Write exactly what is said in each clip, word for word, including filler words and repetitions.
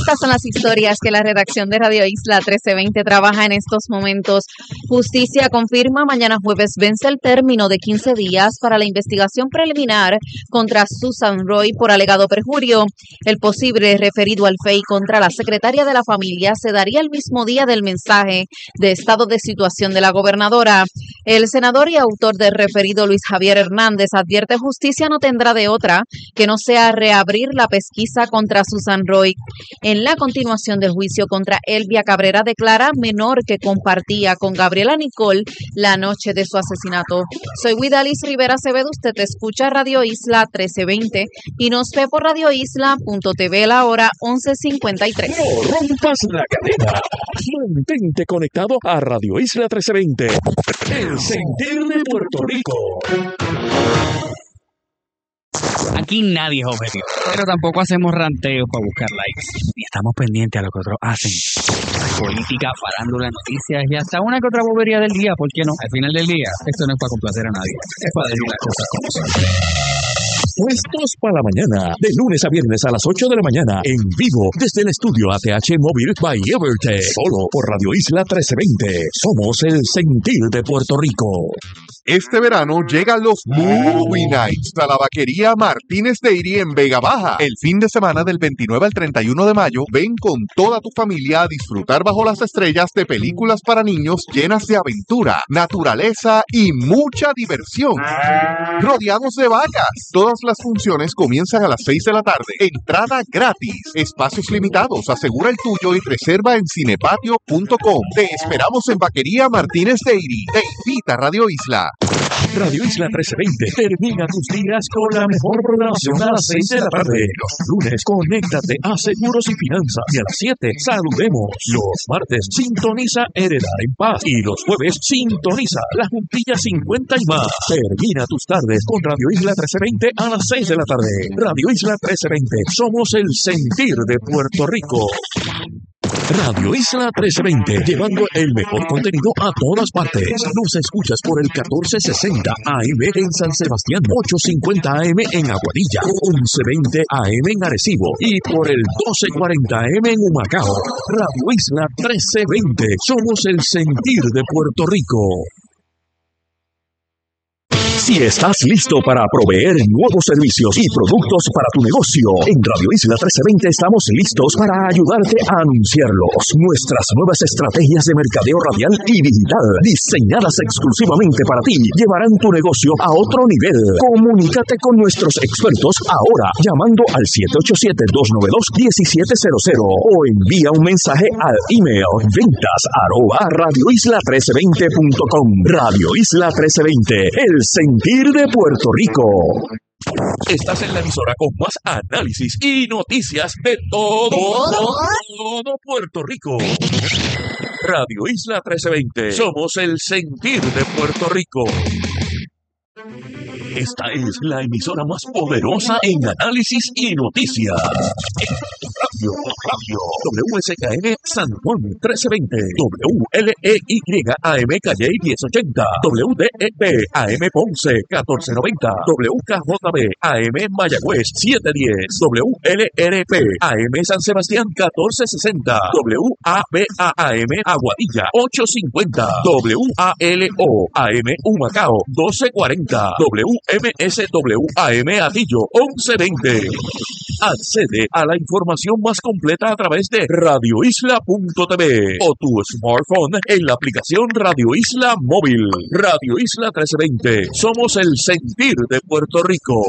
Estas son las historias que la redacción de Radio Isla trece veinte trabaja en estos momentos. Justicia confirma mañana jueves vence el término de quince días para la investigación preliminar contra Susan Roy por alegado perjurio. El posible referido al F E I contra la secretaria de la familia se daría el mismo día del mensaje de estado de situación de la gobernadora. El senador y autor del referido Luis Javier Hernández advierte justicia no tendrá de otra que no sea reabrir la pesquisa contra Susan Roy. En la continuación del juicio contra Elvia Cabrera, declara menor que compartía con Gabriela Nicole la noche de su asesinato. Soy Guidalis Rivera Acevedo, usted escucha Radio Isla trece veinte y nos ve por radio isla punto t v la hora once cincuenta y tres. No rompas la cadena. Mantente conectado a Radio Isla trece veinte. El sentir de Puerto Rico. Aquí nadie es objetivo, pero tampoco hacemos ranteos para buscar likes. Ni estamos pendientes a lo que otros hacen. Política, farándula, noticias y hasta una que otra bobería del día, ¿por qué no? Al final del día, esto no es para complacer a nadie, es para decir las cosas como son. Puestos para la mañana, de lunes a viernes a las ocho de la mañana, en vivo, desde el estudio A T H Móvil by Evertech, solo por Radio Isla trece veinte. Somos el sentir de Puerto Rico. Este verano llegan los Movie Nights a la vaquería Martínez Dairy en Vega Baja. El fin de semana del veintinueve al treinta y uno de mayo, ven con toda tu familia a disfrutar bajo las estrellas de películas para niños llenas de aventura, naturaleza y mucha diversión. Rodeados de vacas. Todas las funciones comienzan a las seis de la tarde. Entrada gratis. Espacios limitados. Asegura el tuyo y reserva en cinepatio punto com. Te esperamos en Vaquería Martínez Dairy. Te invita Radio Isla. Radio Isla trece veinte termina tus días con la mejor programación a las seis de la tarde. Los lunes, conéctate a Seguros y Finanzas. Y a las siete, saludemos. Los martes, sintoniza Heredar en Paz. Y los jueves, sintoniza La Juntilla cincuenta y más. Termina tus tardes con Radio Isla trece veinte a las seis de la tarde. Radio Isla trece veinte, somos el sentir de Puerto Rico. Radio Isla trece veinte, llevando el mejor contenido a todas partes. Nos escuchas por el catorce sesenta A M en San Sebastián, ochocientos cincuenta A M en Aguadilla, once veinte A M en Arecibo y por el doce cuarenta A M en Humacao. Radio Isla trece veinte, somos el sentir de Puerto Rico. Si estás listo para proveer nuevos servicios y productos para tu negocio, en Radio Isla trece veinte estamos listos para ayudarte a anunciarlos. Nuestras nuevas estrategias de mercadeo radial y digital, diseñadas exclusivamente para ti, llevarán tu negocio a otro nivel. Comunícate con nuestros expertos ahora, llamando al siete ocho siete, dos nueve dos, uno siete cero cero o envía un mensaje al email ventas arroba radio isla trece veinte punto com. Radio Isla trece veinte, el sentir de Puerto Rico. Estás en la emisora con más análisis y noticias de todo, todo, todo Puerto Rico. Radio Isla trece veinte. Somos el sentir de Puerto Rico. Esta es la emisora más poderosa en análisis y noticias. Radio, radio, W S K N San Juan trece veinte, W L E Y A M Calle diez ochenta, W D E P A M Ponce catorce noventa, W K J B A M Mayagüez setecientos diez, W L R P A M San Sebastián catorce sesenta, W A B A A M Aguadilla ochocientos cincuenta, W A L O A M Humacao doce cuarenta, W M S W A M Atillo once veinte. Accede a la información más completa a través de radio isla punto t v o tu smartphone en la aplicación Radio Isla Móvil. Radio Isla trece veinte. Somos el sentir de Puerto Rico.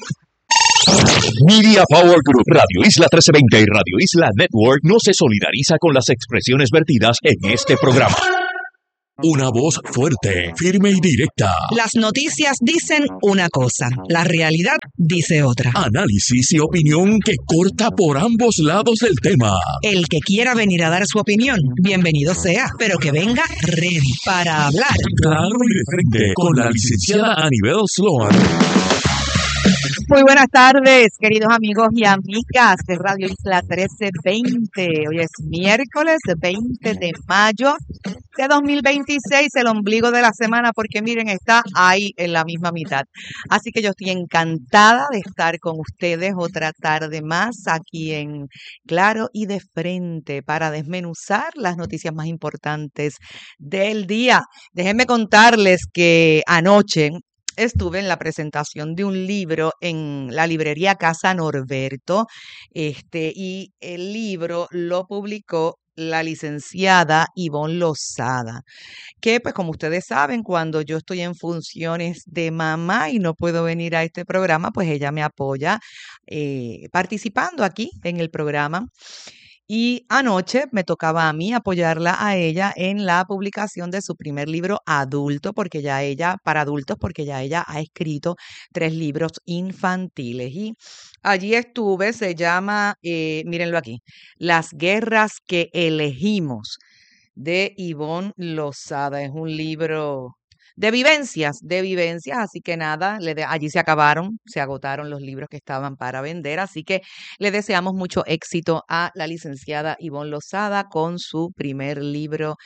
Media Power Group, Radio Isla trece veinte y Radio Isla Network no se solidariza con las expresiones vertidas en este programa. Una voz fuerte, firme y directa. Las noticias dicen una cosa, la realidad dice otra. Análisis y opinión que corta por ambos lados del tema. El que quiera venir a dar su opinión, bienvenido sea, pero que venga ready para hablar. Claro y de frente, con la licenciada Anibel Sloan. Muy buenas tardes, queridos amigos y amigas de Radio Isla trece veinte. Hoy es miércoles veinte de mayo de dos mil veintiséis, el ombligo de la semana, porque miren, está ahí en la misma mitad. Así que yo estoy encantada de estar con ustedes otra tarde más aquí en Claro y de Frente para desmenuzar las noticias más importantes del día. Déjenme contarles que anoche estuve en la presentación de un libro en la librería Casa Norberto, este, y el libro lo publicó la licenciada Ivonne Lozada, que pues como ustedes saben, cuando yo estoy en funciones de mamá y no puedo venir a este programa, pues ella me apoya eh, participando aquí en el programa. Y anoche me tocaba a mí apoyarla a ella en la publicación de su primer libro adulto, porque ya ella, para adultos, porque ya ella ha escrito tres libros infantiles. Y allí estuve, se llama, eh, mírenlo aquí, Las guerras que elegimos, de Ivonne Lozada. Es un libro de vivencias, de vivencias, así que nada, le de, allí se acabaron, se agotaron los libros que estaban para vender, así que le deseamos mucho éxito a la licenciada Ivonne Lozada con su primer libro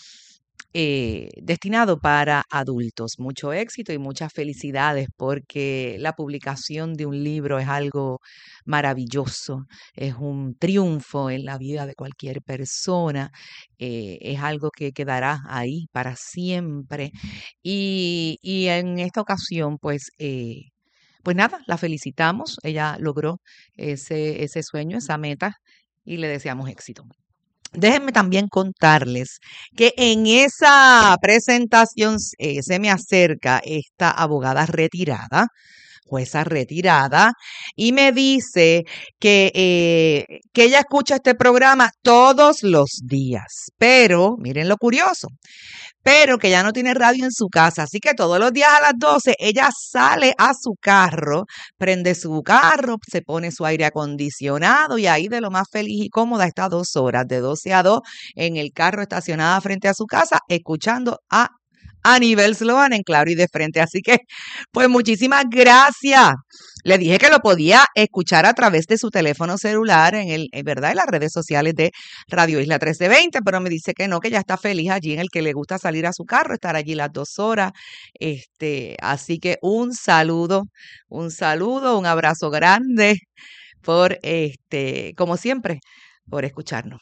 eh, destinado para adultos. Mucho éxito y muchas felicidades, porque la publicación de un libro es algo maravilloso, es un triunfo en la vida de cualquier persona, eh, es algo que quedará ahí para siempre. Y, y en esta ocasión, pues... Eh, pues nada, la felicitamos, ella logró ese, ese sueño, esa meta, y le deseamos éxito. Déjenme también contarles que en esa presentación eh, se me acerca esta abogada retirada, jueza retirada, y me dice que, eh, que ella escucha este programa todos los días, pero miren lo curioso, pero que ya no tiene radio en su casa, así que todos los días a las doce ella sale a su carro, prende su carro, se pone su aire acondicionado y ahí de lo más feliz y cómoda está dos horas, de doce a dos, en el carro estacionada frente a su casa, escuchando a Aníbal Sloan en Claro y de Frente. Así que, pues muchísimas gracias. Le dije que lo podía escuchar a través de su teléfono celular en el, en verdad, en las redes sociales de Radio Isla trece veinte, pero me dice que no, que ya está feliz allí, en el que le gusta salir a su carro, estar allí las dos horas. Este, así que un saludo, un saludo, un abrazo grande por este, como siempre, por escucharnos.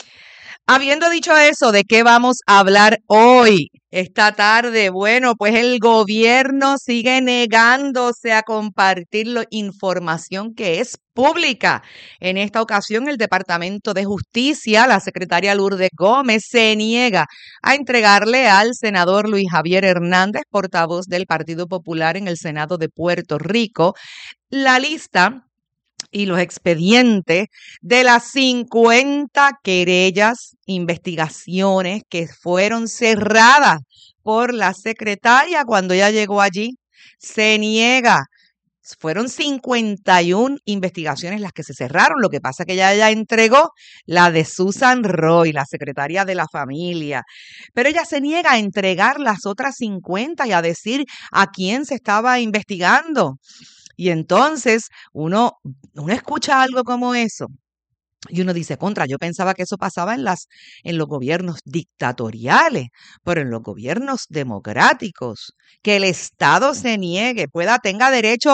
Habiendo dicho eso, ¿de qué vamos a hablar hoy, esta tarde? Bueno, pues el gobierno sigue negándose a compartir la información que es pública. En esta ocasión, el Departamento de Justicia, la secretaria Lourdes Gómez, se niega a entregarle al senador Luis Javier Hernández, portavoz del Partido Popular en el Senado de Puerto Rico, la lista y los expedientes de las cincuenta querellas, investigaciones que fueron cerradas por la secretaria cuando ella llegó allí. Se niega. Fueron cincuenta y una investigaciones las que se cerraron. Lo que pasa es que ella ya entregó la de Susan Roy, la secretaria de la familia. Pero ella se niega a entregar las otras cincuenta y a decir a quién se estaba investigando. Y entonces uno, uno escucha algo como eso y uno dice, contra, yo pensaba que eso pasaba en, las, en los gobiernos dictatoriales, pero en los gobiernos democráticos, que el Estado se niegue, pueda, tenga derecho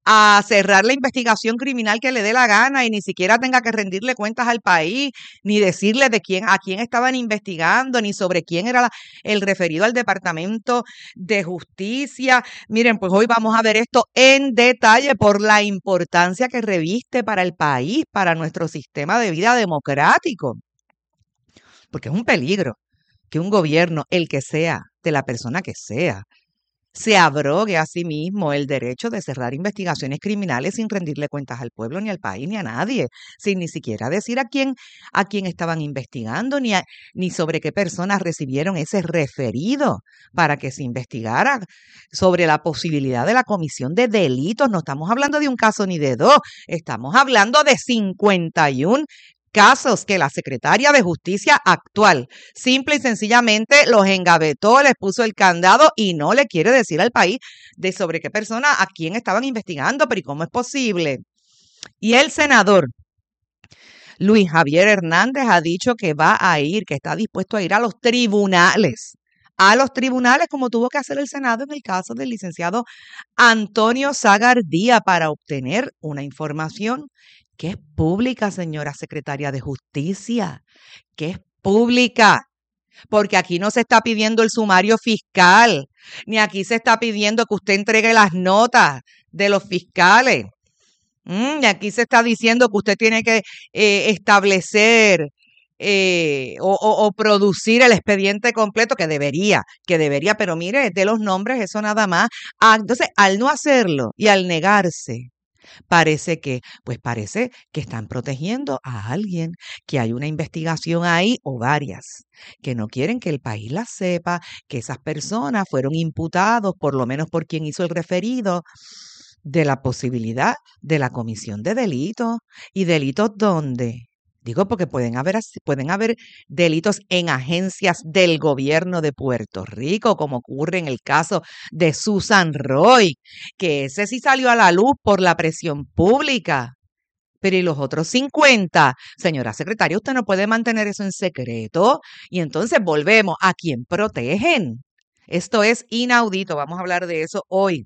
a cerrar la investigación criminal que le dé la gana y ni siquiera tenga que rendirle cuentas al país, ni decirle de quién, a quién estaban investigando, ni sobre quién era la, el referido al Departamento de Justicia. Miren, pues hoy vamos a ver esto en detalle por la importancia que reviste para el país, para nuestro sistema de vida democrático, porque es un peligro que un gobierno, el que sea, de la persona que sea, se abrogue a sí mismo el derecho de cerrar investigaciones criminales sin rendirle cuentas al pueblo, ni al país, ni a nadie, sin ni siquiera decir a quién, a quién estaban investigando, ni, a, ni sobre qué personas recibieron ese referido para que se investigara sobre la posibilidad de la comisión de delitos. No estamos hablando de un caso ni de dos, estamos hablando de cincuenta y una casos que la secretaria de Justicia actual simple y sencillamente los engavetó, les puso el candado y no le quiere decir al país de sobre qué persona, a quién estaban investigando, pero ¿y cómo es posible? Y el senador Luis Javier Hernández ha dicho que va a ir, que está dispuesto a ir a los tribunales, a los tribunales como tuvo que hacer el Senado en el caso del licenciado Antonio Zagardía para obtener una información que es pública, señora secretaria de Justicia, que es pública, porque aquí no se está pidiendo el sumario fiscal, ni aquí se está pidiendo que usted entregue las notas de los fiscales. Mm, y aquí se está diciendo que usted tiene que eh, establecer eh, o, o, o producir el expediente completo, que debería, que debería, pero mire, de los nombres, eso nada más. Ah, entonces, al no hacerlo y al negarse, parece que, pues parece que están protegiendo a alguien, que hay una investigación ahí o varias, que no quieren que el país las sepa, que esas personas fueron imputados, por lo menos por quien hizo el referido, de la posibilidad de la comisión de delitos. ¿Y delitos dónde? Digo, porque pueden haber, pueden haber delitos en agencias del gobierno de Puerto Rico, como ocurre en el caso de Susan Roy, que ese sí salió a la luz por la presión pública. Pero ¿y los otros cincuenta? Señora secretaria, usted no puede mantener eso en secreto. Y entonces volvemos, ¿a quién protegen? Esto es inaudito, vamos a hablar de eso hoy.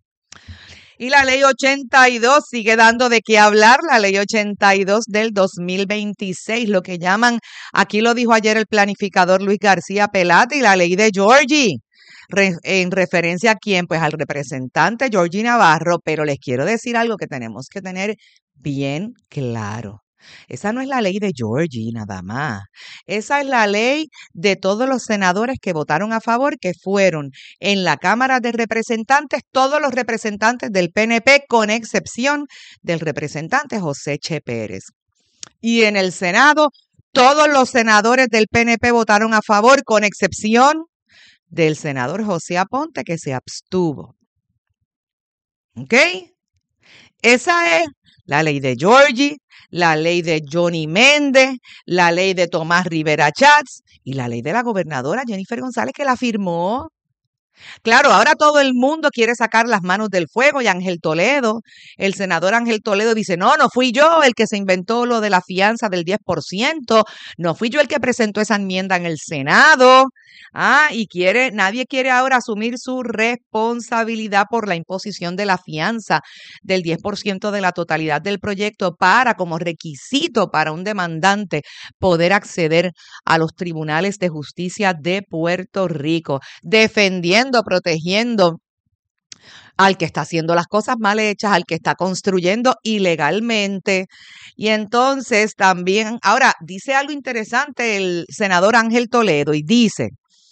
Y la ley ochenta y dos sigue dando de qué hablar, la ley ochenta y dos del dos mil veintiséis, lo que llaman, aquí lo dijo ayer el planificador Luis García Pelati, la ley de Georgie, re, en referencia a quién, pues al representante Georgie Navarro, pero les quiero decir algo que tenemos que tener bien claro. Esa no es la ley de Georgie nada más. Esa es la ley de todos los senadores que votaron a favor, que fueron en la Cámara de Representantes, todos los representantes del P N P, con excepción del representante José Che Pérez. Y en el Senado, todos los senadores del P N P votaron a favor, con excepción del senador José Aponte, que se abstuvo. ¿Ok? Esa es la ley de Georgie, la ley de Johnny Méndez, la ley de Tomás Rivera Chats y la ley de la gobernadora Jennifer González, que la firmó. Claro, ahora todo el mundo quiere sacar las manos del fuego, y Ángel Toledo, el senador Ángel Toledo dice, no, no fui yo el que se inventó lo de la fianza del diez por ciento, no fui yo el que presentó esa enmienda en el Senado. Ah, y quiere, nadie quiere ahora asumir su responsabilidad por la imposición de la fianza del diez por ciento de la totalidad del proyecto para, como requisito para un demandante, poder acceder a los tribunales de justicia de Puerto Rico, defendiendo, protegiendo al que está haciendo las cosas mal hechas, al que está construyendo ilegalmente. Y entonces también, ahora, dice algo interesante el senador Ángel Toledo y dice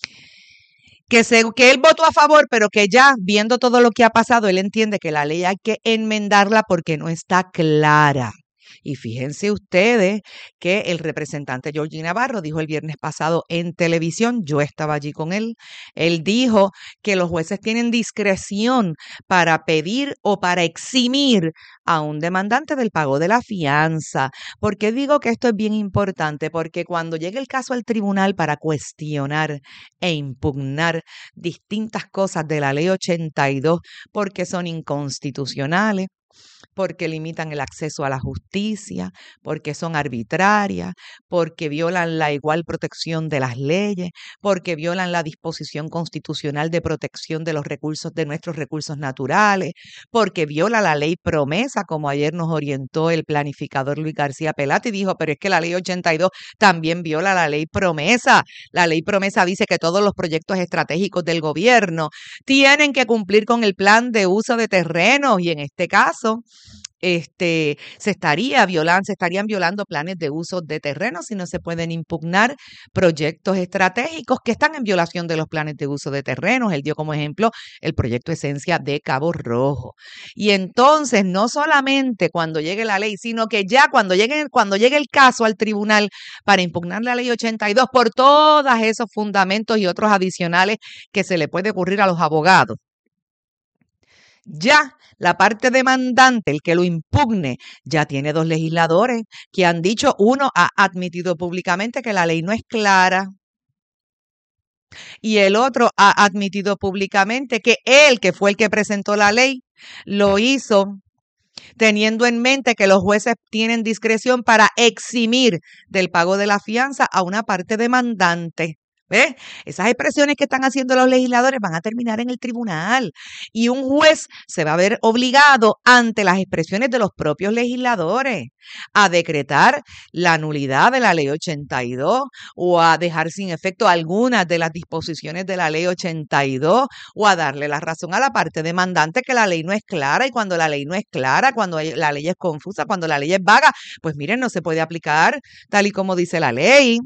que, se, que él votó a favor, pero que ya viendo todo lo que ha pasado, él entiende que la ley hay que enmendarla porque no está clara. Y fíjense ustedes que el representante Georgie Navarro dijo el viernes pasado en televisión, yo estaba allí con él, él dijo que los jueces tienen discreción para pedir o para eximir a un demandante del pago de la fianza. ¿Por qué digo que esto es bien importante? Porque cuando llegue el caso al tribunal para cuestionar e impugnar distintas cosas de la ley ochenta y dos porque son inconstitucionales, porque limitan el acceso a la justicia, porque son arbitrarias, porque violan la igual protección de las leyes, porque violan la disposición constitucional de protección de los recursos, de nuestros recursos naturales, porque viola la ley promesa, como ayer nos orientó el planificador Luis García Pelati, y dijo, pero es que la ley ochenta y dos también viola la ley promesa. La ley promesa dice que todos los proyectos estratégicos del gobierno tienen que cumplir con el plan de uso de terrenos, y en este caso, Este, se estaría violando, se estarían violando planes de uso de terreno si no se pueden impugnar proyectos estratégicos que están en violación de los planes de uso de terrenos. Él dio como ejemplo el proyecto Esencia de Cabo Rojo. Y entonces, no solamente cuando llegue la ley, sino que ya cuando llegue, cuando llegue el caso al tribunal para impugnar la ley ochenta y dos por todos esos fundamentos y otros adicionales que se le puede ocurrir a los abogados, Ya la parte demandante, el que lo impugne, ya tiene dos legisladores que han dicho, uno ha admitido públicamente que la ley no es clara y el otro ha admitido públicamente que él, que fue el que presentó la ley, lo hizo teniendo en mente que los jueces tienen discreción para eximir del pago de la fianza a una parte demandante. ¿Ves? Esas expresiones que están haciendo los legisladores van a terminar en el tribunal y un juez se va a ver obligado ante las expresiones de los propios legisladores a decretar la nulidad de la ley ochenta y dos o a dejar sin efecto algunas de las disposiciones de la ley ochenta y dos o a darle la razón a la parte demandante que la ley no es clara, y cuando la ley no es clara, cuando la ley es confusa, cuando la ley es vaga, pues miren, no se puede aplicar tal y como dice la ley.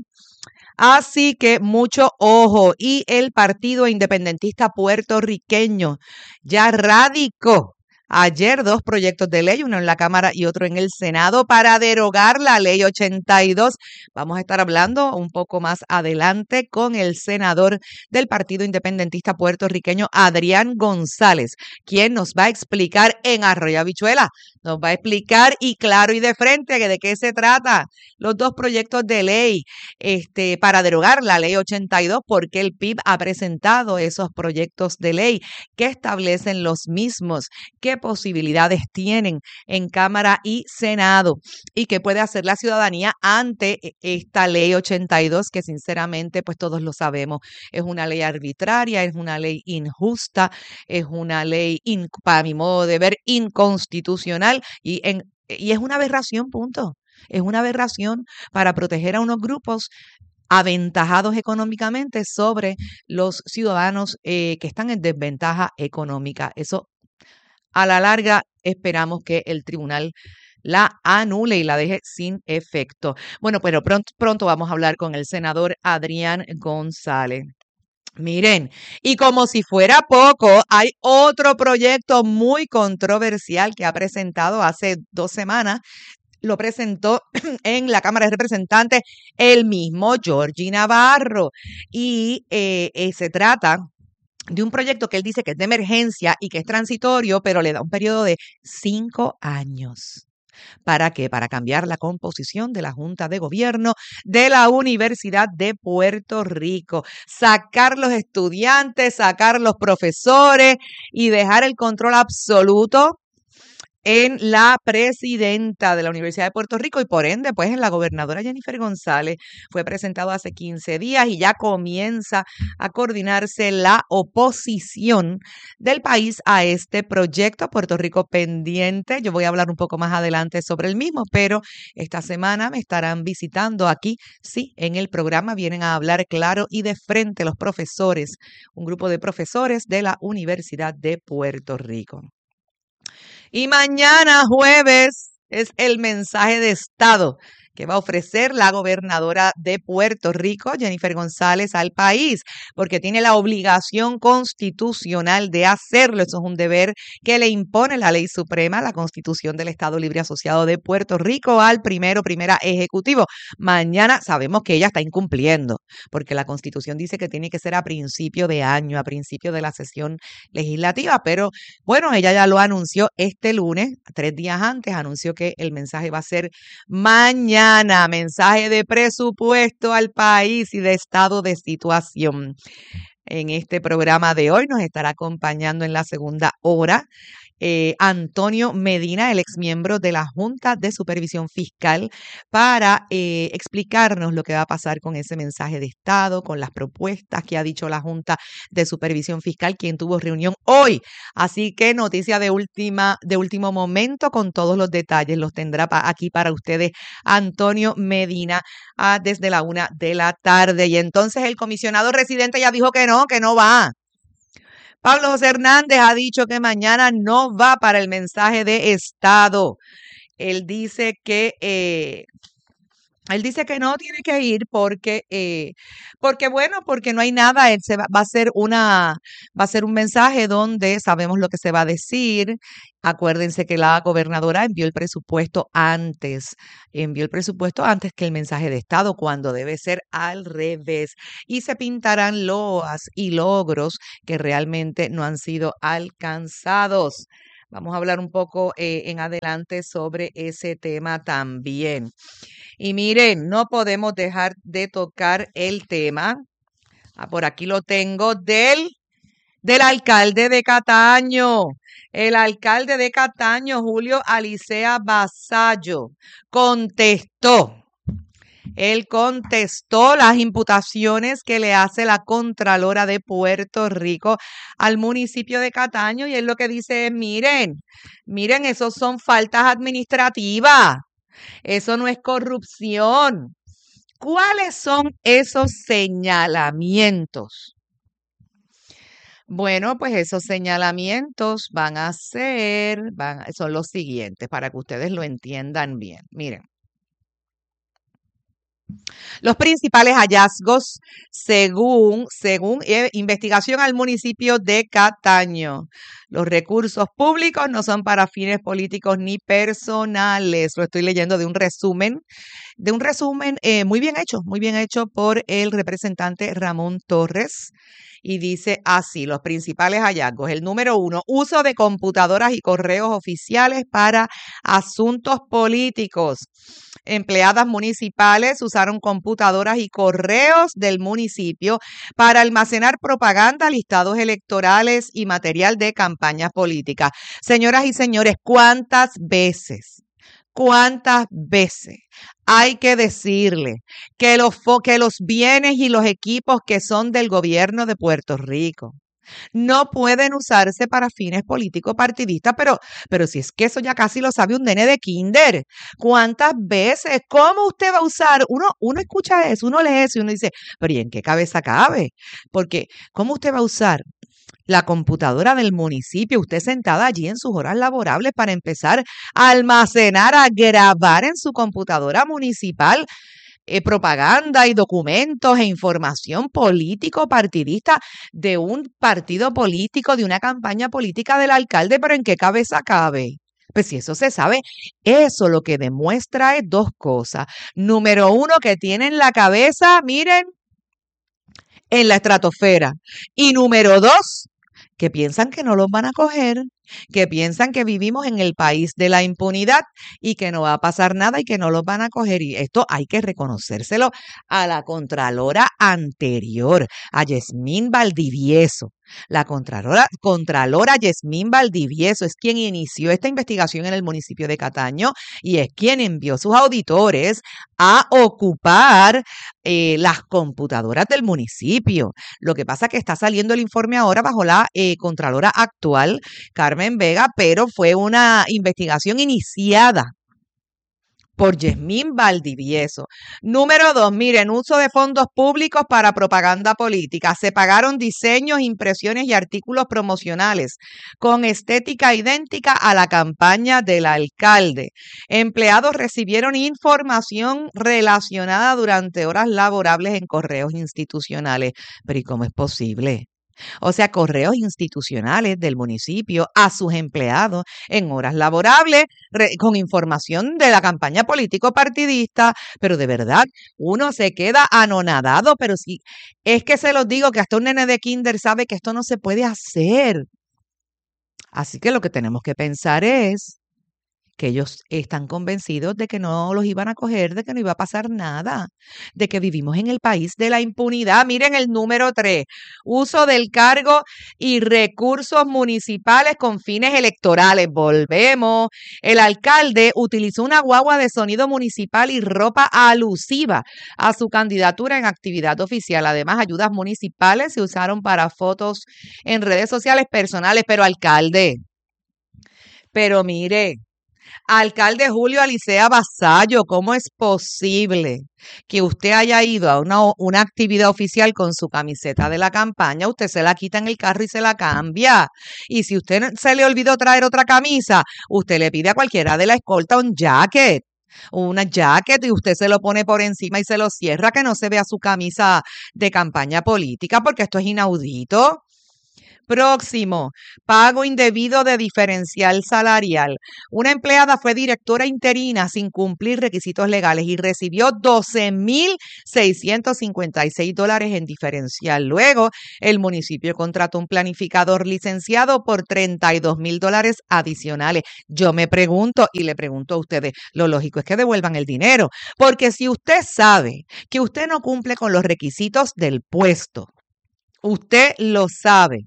Así que mucho ojo. Y el Partido Independentista Puertorriqueño ya radicó ayer dos proyectos de ley, uno en la Cámara y otro en el Senado, para derogar la ley ochenta y dos. Vamos a estar hablando un poco más adelante con el senador del Partido Independentista Puertorriqueño, Adrián González, quien nos va a explicar en Arroyo Habichuela, nos va a explicar y claro y de frente de qué se trata los dos proyectos de ley este, para derogar la ley ochenta y dos, porque el P I B ha presentado esos proyectos de ley, que establecen los mismos, qué posibilidades tienen en Cámara y Senado y qué puede hacer la ciudadanía ante esta ley ochenta y dos, que sinceramente pues todos lo sabemos, es una ley arbitraria, es una ley injusta, es una ley, in, para mi modo de ver, inconstitucional y, en, y es una aberración, punto. Es una aberración para proteger a unos grupos aventajados económicamente sobre los ciudadanos eh, que están en desventaja económica. Eso, a la larga, esperamos que el tribunal la anule y la deje sin efecto. Bueno, pero pronto, pronto vamos a hablar con el senador Adrián González. Miren, y como si fuera poco, hay otro proyecto muy controversial que ha presentado hace dos semanas. Lo presentó en la Cámara de Representantes el mismo Georgie Navarro. Y eh, eh, se trata de un proyecto que él dice que es de emergencia y que es transitorio, pero le da un periodo de cinco años. ¿Para qué? Para cambiar la composición de la Junta de Gobierno de la Universidad de Puerto Rico. Sacar los estudiantes, sacar los profesores y dejar el control absoluto en la presidenta de la Universidad de Puerto Rico y por ende, pues en la gobernadora Jennifer González. Fue presentado hace quince días y ya comienza a coordinarse la oposición del país a este proyecto. Puerto Rico pendiente. Yo voy a hablar un poco más adelante sobre el mismo, pero esta semana me estarán visitando aquí, sí, en el programa vienen a hablar claro y de frente los profesores, un grupo de profesores de la Universidad de Puerto Rico. Y mañana jueves es el mensaje de Estado que va a ofrecer la gobernadora de Puerto Rico, Jennifer González, al país, porque tiene la obligación constitucional de hacerlo. Eso es un deber que le impone la ley suprema, la Constitución del Estado Libre Asociado de Puerto Rico, al primero, primera ejecutivo. Mañana sabemos que ella está incumpliendo, porque la Constitución dice que tiene que ser a principio de año, a principio de la sesión legislativa, pero bueno, ella ya lo anunció este lunes, tres días antes, anunció que el mensaje va a ser mañana. Mensaje de presupuesto al país y de estado de situación. En este programa de hoy nos estará acompañando en la segunda hora eh, Antonio Medina, el exmiembro de la Junta de Supervisión Fiscal, para eh, explicarnos lo que va a pasar con ese mensaje de Estado, con las propuestas que ha dicho la Junta de Supervisión Fiscal, quien tuvo reunión hoy. Así que noticia de última, de último momento con todos los detalles los tendrá pa- aquí para ustedes Antonio Medina ah, desde la una de la tarde. Y entonces el comisionado residente ya dijo que no, que no va. Pablo José Hernández ha dicho que mañana no va para el mensaje de Estado. Él dice que eh, Él dice que no tiene que ir porque, eh, porque bueno, porque no hay nada. Él se va, va a hacer una, va a ser un mensaje donde sabemos lo que se va a decir. Acuérdense que la gobernadora envió el presupuesto antes, envió el presupuesto antes que el mensaje de Estado, cuando debe ser al revés. Y se pintarán loas y logros que realmente no han sido alcanzados. Vamos a hablar un poco eh, en adelante sobre ese tema también. Y miren, no podemos dejar de tocar el tema, ah, por aquí lo tengo, del, del alcalde de Cataño. El alcalde de Cataño, Julio Alicea Vasallo, contestó. Él contestó las imputaciones que le hace la Contralora de Puerto Rico al municipio de Cataño, y él lo que dice es, miren, miren, esos son faltas administrativas. Eso no es corrupción. ¿Cuáles son esos señalamientos? Bueno, pues esos señalamientos van a ser, van, son los siguientes para que ustedes lo entiendan bien. Miren. Los principales hallazgos según, según eh, investigación al municipio de Cataño. Los recursos públicos no son para fines políticos ni personales. Lo estoy leyendo de un resumen, de un resumen eh, muy bien hecho, muy bien hecho por el representante Ramón Torres. Y dice así, los principales hallazgos. El número uno, uso de computadoras y correos oficiales para asuntos políticos. Empleadas municipales usaron computadoras y correos del municipio para almacenar propaganda, listados electorales y material de campañas políticas. Señoras y señores, ¿cuántas veces? ¿Cuántas veces hay que decirle que los, que los bienes y los equipos que son del gobierno de Puerto Rico no pueden usarse para fines políticos partidistas? Pero, pero si es que eso ya casi lo sabe un nene de kinder. ¿Cuántas veces? ¿Cómo usted va a usar? Uno, uno escucha eso, uno lee eso y uno dice, pero ¿y en qué cabeza cabe? Porque, ¿cómo usted va a usar la computadora del municipio, usted sentada allí en sus horas laborables, para empezar a almacenar, a grabar en su computadora municipal eh, propaganda y documentos e información político partidista de un partido político, de una campaña política del alcalde? ¿Pero en qué cabeza cabe? Pues si eso se sabe, eso lo que demuestra es dos cosas. Número uno, que tienen la cabeza, miren, en la estratosfera. Y número dos, que piensan que no los van a coger, que piensan que vivimos en el país de la impunidad y que no va a pasar nada y que no los van a coger. Y esto hay que reconocérselo a la Contralora anterior, a Yasmín Valdivieso. La Contralora, Contralora Yasmín Valdivieso es quien inició esta investigación en el municipio de Cataño y es quien envió sus auditores a ocupar eh, las computadoras del municipio. Lo que pasa es que está saliendo el informe ahora bajo la eh, Contralora actual, Carmen Vega, pero fue una investigación iniciada por Yasmín Valdivieso. Número dos, miren, uso de fondos públicos para propaganda política. Se pagaron diseños, impresiones y artículos promocionales con estética idéntica a la campaña del alcalde. Empleados recibieron información relacionada durante horas laborables en correos institucionales. Pero ¿y cómo es posible? O sea, correos institucionales del municipio a sus empleados en horas laborables re, con información de la campaña político-partidista. Pero de verdad, uno se queda anonadado. Pero sí, es que se los digo que hasta un nene de kinder sabe que esto no se puede hacer. Así que lo que tenemos que pensar es que ellos están convencidos de que no los iban a coger, de que no iba a pasar nada, de que vivimos en el país de la impunidad. Miren el número tres, uso del cargo y recursos municipales con fines electorales. Volvemos. El alcalde utilizó una guagua de sonido municipal y ropa alusiva a su candidatura en actividad oficial. Además, ayudas municipales se usaron para fotos en redes sociales personales. Pero alcalde, pero mire, alcalde Julio Alicea Vasallo, ¿cómo es posible que usted haya ido a una, una actividad oficial con su camiseta de la campaña? Usted se la quita en el carro y se la cambia. Y si usted se le olvidó traer otra camisa, usted le pide a cualquiera de la escolta un jacket. una jacket y usted se lo pone por encima y se lo cierra, que no se vea su camisa de campaña política, porque esto es inaudito. Próximo, pago indebido de diferencial salarial. Una empleada fue directora interina sin cumplir requisitos legales y recibió doce mil seiscientos cincuenta y seis dólares en diferencial. Luego, el municipio contrató un planificador licenciado por treinta y dos mil dólares adicionales. Yo me pregunto y le pregunto a ustedes, lo lógico es que devuelvan el dinero, porque si usted sabe que usted no cumple con los requisitos del puesto, usted lo sabe,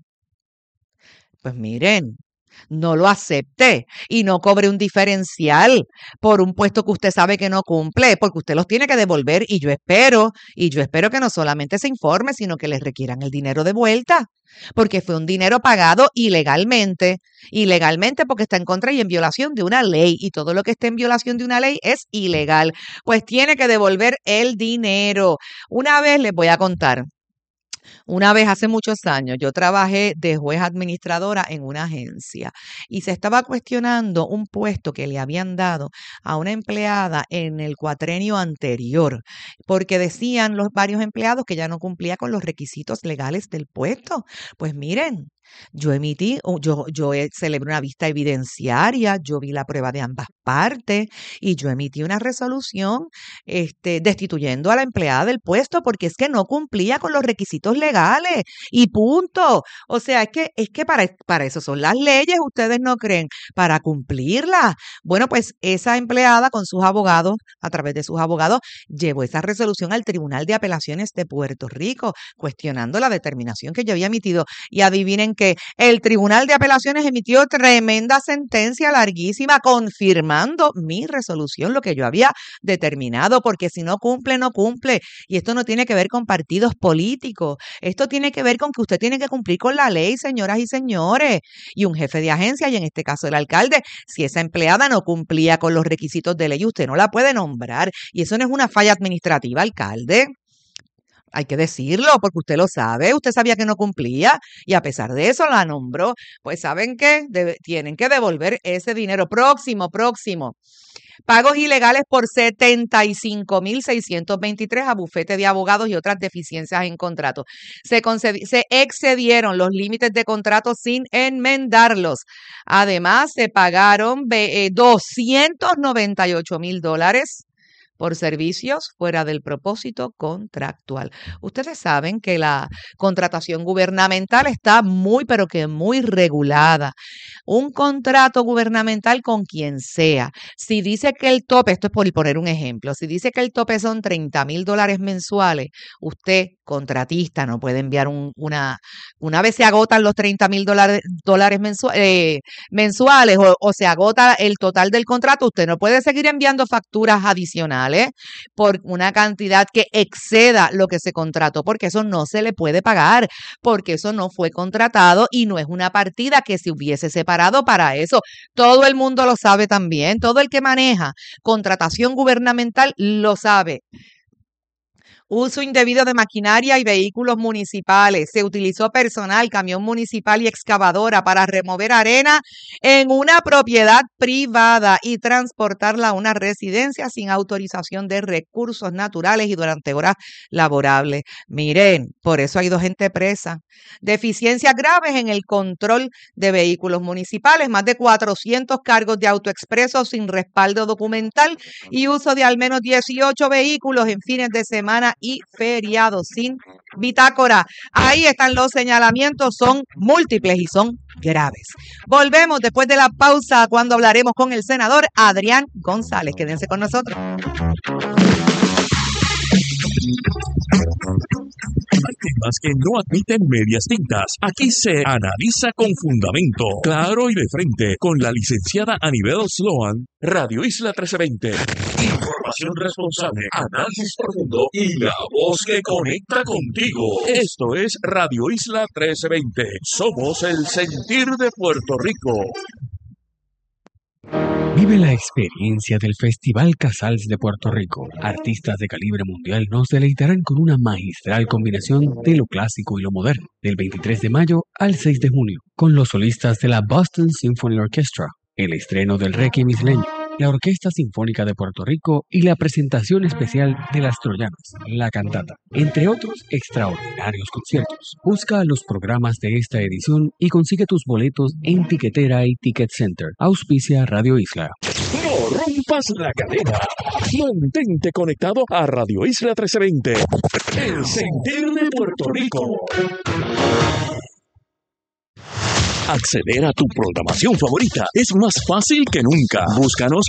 pues miren, no lo acepte y no cobre un diferencial por un puesto que usted sabe que no cumple, porque usted los tiene que devolver y yo espero, y yo espero que no solamente se informe, sino que les requieran el dinero de vuelta, porque fue un dinero pagado ilegalmente, ilegalmente porque está en contra y en violación de una ley, y todo lo que esté en violación de una ley es ilegal, pues tiene que devolver el dinero. Una vez les voy a contar. Una vez hace muchos años yo trabajé de juez administradora en una agencia y se estaba cuestionando un puesto que le habían dado a una empleada en el cuatrenio anterior, porque decían los varios empleados que ya no cumplía con los requisitos legales del puesto. Pues miren, yo emití, yo, yo celebré una vista evidenciaria, yo vi la prueba de ambas partes y yo emití una resolución este, destituyendo a la empleada del puesto porque es que no cumplía con los requisitos legales y punto. O sea, es que, es que para, para eso son las leyes, ¿ustedes no creen? Para cumplirlas. Bueno, pues esa empleada con sus abogados, a través de sus abogados, llevó esa resolución al Tribunal de Apelaciones de Puerto Rico, cuestionando la determinación que yo había emitido. Y adivinen que el Tribunal de Apelaciones emitió tremenda sentencia larguísima confirmando mi resolución, lo que yo había determinado, porque si no cumple, no cumple. Y esto no tiene que ver con partidos políticos. Esto tiene que ver con que usted tiene que cumplir con la ley, señoras y señores. Y un jefe de agencia, y en este caso el alcalde, si esa empleada no cumplía con los requisitos de ley, usted no la puede nombrar. Y eso no es una falla administrativa, alcalde. Hay que decirlo, porque usted lo sabe, usted sabía que no cumplía y a pesar de eso la nombró. Pues ¿saben qué? Debe, tienen que devolver ese dinero. Próximo, próximo. Pagos ilegales por setenta y cinco mil seiscientos veintitrés a bufete de abogados y otras deficiencias en contrato. Se, concedi- se excedieron los límites de contrato sin enmendarlos. Además, se pagaron eh, doscientos noventa y ocho mil dólares por servicios fuera del propósito contractual. Ustedes saben que la contratación gubernamental está muy, pero que muy regulada. Un contrato gubernamental con quien sea. Si dice que el tope, esto es por poner un ejemplo, si dice que el tope son treinta mil dólares mensuales, usted, contratista, no puede enviar un, una, una vez se agotan los treinta mil dólares, dólares mensuales, eh, mensuales o, o se agota el total del contrato, usted no puede seguir enviando facturas adicionales por una cantidad que exceda lo que se contrató, porque eso no se le puede pagar, porque eso no fue contratado y no es una partida que se hubiese separado para eso. Todo el mundo lo sabe también, todo el que maneja contratación gubernamental lo sabe. Uso indebido de maquinaria y vehículos municipales. Se utilizó personal, camión municipal y excavadora para remover arena en una propiedad privada y transportarla a una residencia sin autorización de recursos naturales y durante horas laborables. Miren, por eso hay dos gente presa. Deficiencias graves en el control de vehículos municipales, más de cuatrocientos cargos de autoexpreso sin respaldo documental y uso de al menos dieciocho vehículos en fines de semana y feriados sin bitácora. Ahí están los señalamientos, son múltiples y son graves. Volvemos después de la pausa cuando hablaremos con el senador Adrián González. Quédense con nosotros. Hay temas que no admiten medias tintas. Aquí se analiza con fundamento, claro y de frente, con la licenciada Anibel Sloan, Radio Isla trece veinte. Información responsable, análisis profundo y la voz que conecta contigo. Esto es Radio Isla trece veinte. Somos el sentir de Puerto Rico. Vive la experiencia del Festival Casals de Puerto Rico. Artistas de calibre mundial nos deleitarán con una magistral combinación de lo clásico y lo moderno, del veintitrés de mayo al seis de junio, con los solistas de la Boston Symphony Orchestra, el estreno del Requiem isleño, la Orquesta Sinfónica de Puerto Rico y la presentación especial de Las Troyanas, la cantata, entre otros extraordinarios conciertos. Busca los programas de esta edición y consigue tus boletos en Tiquetera y Ticket Center. Auspicia Radio Isla. No rompas la cadena. Mantente conectado a Radio Isla trece veinte. El sentir de Puerto Rico. Acceder a tu programación favorita es más fácil que nunca. Búscanos